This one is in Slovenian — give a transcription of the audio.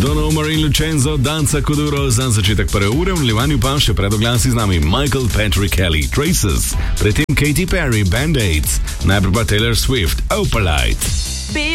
Dono Marin Lucenzo, Danza Kuduro za začetek prve ure, v nadaljevanju pa še pred oglasi z nami Michael Patrick Kelly, Traces, predtem Katy Perry, Band-Aids, najprej pa Taylor Swift, Opalite.